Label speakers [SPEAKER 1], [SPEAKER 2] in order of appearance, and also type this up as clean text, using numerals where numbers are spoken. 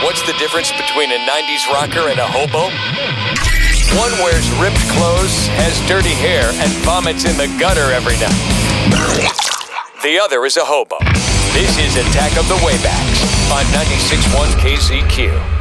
[SPEAKER 1] What's the difference between a 90s rocker and a hobo? One wears ripped clothes, has dirty hair, and vomits in the gutter every night. The other is a hobo. This is Attack of the Waybacks on 96.1 KZQ.